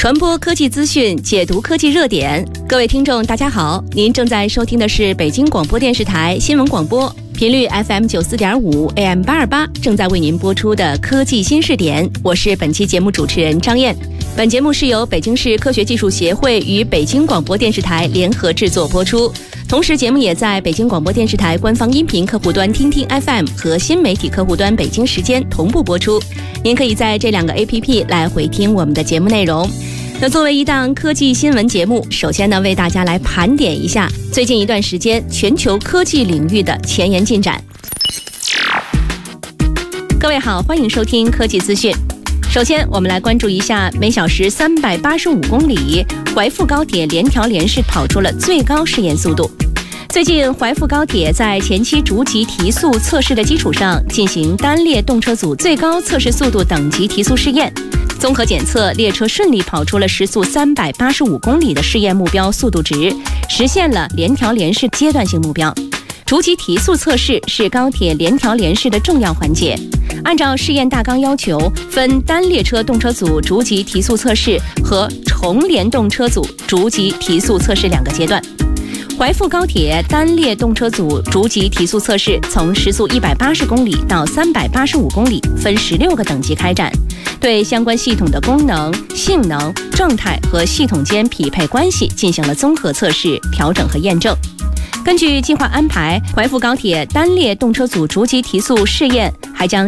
传播科技资讯，解读科技热点。各位听众大家好，您正在收听的是北京广播电视台新闻广播，频率 FM 94.5 AM 828，正在为您播出的科技新视点。我是本期节目主持人张燕。本节目是由北京市科学技术协会与北京广播电视台联合制作播出，同时节目也在北京广播电视台官方音频客户端听听 FM 和新媒体客户端北京时间同步播出。您可以在这两个 APP 来回听我们的节目内容。那作为一档科技新闻节目，首先呢，为大家来盘点一下最近一段时间全球科技领域的前沿进展。各位好，欢迎收听科技资讯。首先我们来关注一下每小时385公里怀阜高铁联调联试跑出了最高试验速度。最近怀阜高铁在前期逐级提速测试的基础上，进行单列动车组最高测试速度等级提速试验，综合检测列车顺利跑出了时速385公里的试验目标速度值，实现了联调联试阶段性目标。逐级提速测试是高铁联调联试的重要环节，按照试验大纲要求，分单列车动车组逐级提速测试和重联动车组逐级提速测试两个阶段。怀阜高铁单列动车组逐级提速测试从时速180公里到385公里，分16个等级开展，对相关系统的功能、性能、状态和系统间匹配关系进行了综合测试、调整和验证。根据计划安排，怀阜高铁单列动车组逐级提速试验还将